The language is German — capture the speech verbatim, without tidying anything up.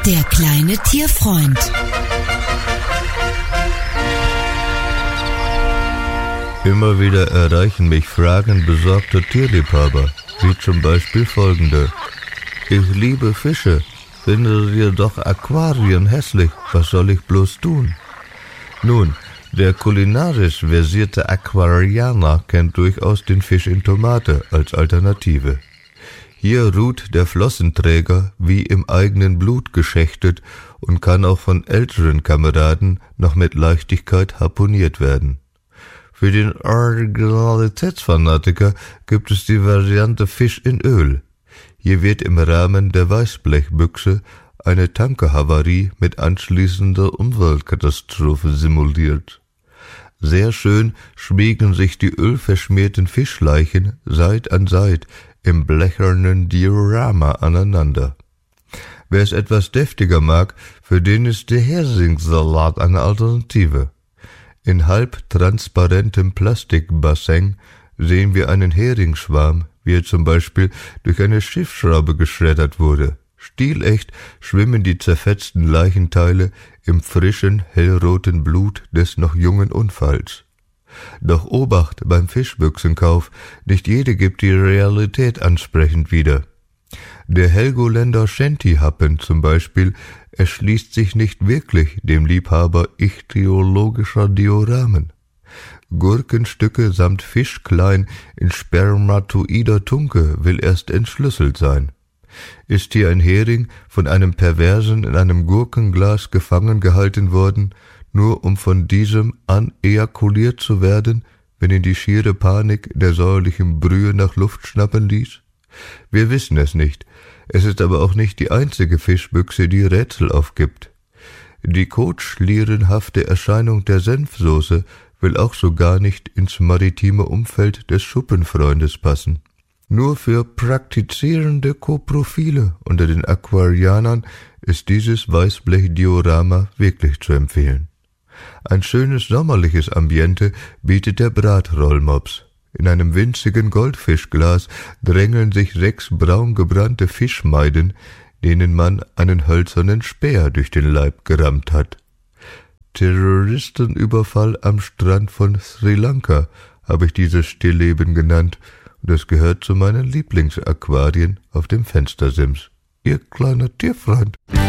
Der kleine Tierfreund. Immer wieder erreichen mich Fragen besorgter Tierliebhaber, wie zum Beispiel folgende. Ich liebe Fische, finde jedoch Aquarien hässlich, was soll ich bloß tun? Nun, der kulinarisch versierte Aquarianer kennt durchaus den Fisch in Tomate als Alternative. Hier ruht der Flossenträger wie im eigenen Blut geschächtet und kann auch von älteren Kameraden noch mit Leichtigkeit harpuniert werden. Für den Originalitätsfanatiker gibt es die Variante Fisch in Öl. Hier wird im Rahmen der Weißblechbüchse eine Tankerhavarie mit anschließender Umweltkatastrophe simuliert. Sehr schön schmiegen sich die ölverschmierten Fischleichen Seit an Seit im blechernen Diorama aneinander. Wer es etwas deftiger mag, für den ist der Heringssalat eine Alternative. In halbtransparentem Plastikbassin sehen wir einen Heringsschwarm, wie er zum Beispiel durch eine Schiffsschraube geschreddert wurde. Stilecht schwimmen die zerfetzten Leichenteile im frischen, hellroten Blut des noch jungen Unfalls. Doch Obacht beim Fischbüchsenkauf, nicht jede gibt die Realität ansprechend wieder. Der Helgoländer Shanty-Happen zum Beispiel erschließt sich nicht wirklich dem Liebhaber ichthyologischer Dioramen. Gurkenstücke samt Fischklein in spermatoider Tunke will erst entschlüsselt sein. Ist hier ein Hering von einem Perversen in einem Gurkenglas gefangen gehalten worden, nur um von diesem anejakuliert zu werden, wenn ihn die schiere Panik der säuerlichen Brühe nach Luft schnappen ließ? Wir wissen es nicht. Es ist aber auch nicht die einzige Fischbüchse, die Rätsel aufgibt. Die kotschlierenhafte Erscheinung der Senfsoße will auch so gar nicht ins maritime Umfeld des Schuppenfreundes passen. Nur für praktizierende Koprophile unter den Aquarianern ist dieses Weißblech-Diorama wirklich zu empfehlen. Ein schönes sommerliches Ambiente bietet der Bratrollmops. In einem winzigen Goldfischglas drängeln sich sechs braun gebrannte Fischmeiden, denen man einen hölzernen Speer durch den Leib gerammt hat. Terroristenüberfall am Strand von Sri Lanka habe ich dieses Stillleben genannt, und es gehört zu meinen Lieblingsaquarien auf dem Fenstersims. Ihr kleiner Tierfreund.